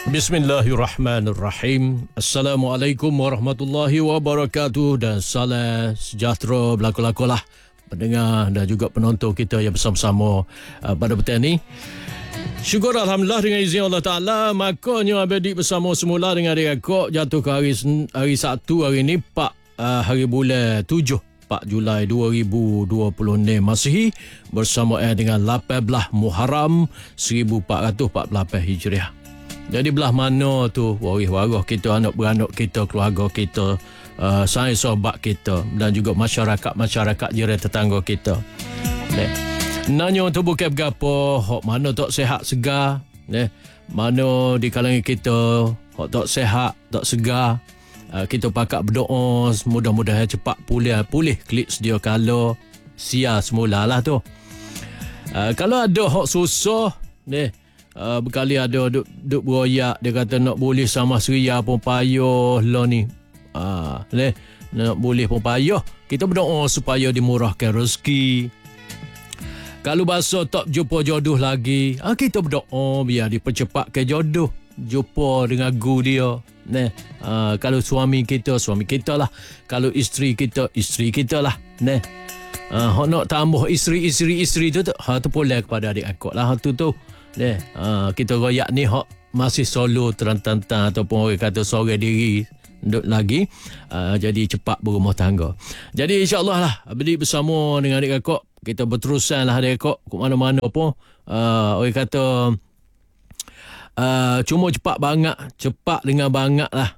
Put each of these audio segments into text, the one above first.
Bismillahirrahmanirrahim. Assalamualaikum warahmatullahi wabarakatuh dan salam sejahtera berlaku-lakulah pendengar dan juga penonton kita yang bersama-sama pada petang ini. Syukur Alhamdulillah dengan izin Allah Ta'ala, makanya abadi bersama semula dengan adik akak jatuh ke hari Sabtu hari ini 4 hari bulan 7 4 Julai 2026 Masihi bersama dengan 18 Muharram 1448 Hijriah. Jadi belah mana tu waris-waris kita, anak beranak kita, keluarga kita, sahabat kita dan juga masyarakat jiran tetangga kita. Nanya tu bukan berapa, hak mana tak sihat segar, mana di kalangan kita hak tak sihat, tak segar. Kita pakat berdoa mudah-mudahan cepat pulih klik sedia kala sia semulalah tu. Kalau ada hak susah berkali ada duk beroyak, dia kata nak boleh sama seria pun payah lah ni. Nak boleh pun payah. Kita berdoa supaya dimurahkan rezeki. Kalau bahasa tak jumpa jodoh lagi, kita berdoa biar dipercepatkan jodoh, jumpa dengan guru dia. Kalau suami kita lah. Kalau isteri kita lah. Hak nak tambah isteri tu terpulang kepada adik akak lah tu. Kita royak ni hak masih solo terantang ataupun orang kata seorang diri duduk lagi, jadi cepat berumah tangga. Jadi insyaAllah lah abdi bersama dengan adik kakak kita berterusan lah adik kakak ke mana-mana pun. Orang kata cuma cepat dengan bangat lah.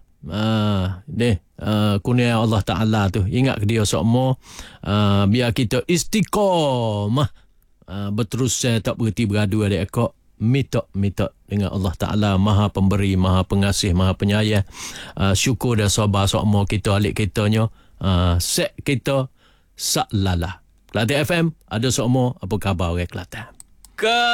Kurnia Allah Ta'ala tu, ingat ke dia semua, biar kita istiqamah berterusan, tak berhenti beradu adik kakak. Minta dengan Allah Ta'ala, Maha Pemberi, Maha Pengasih, Maha Penyayang. Syukur dan sabar semua kita, alik kitanya, set kita saklala. Kelantan FM ada semua, apa khabar orang Kelantan?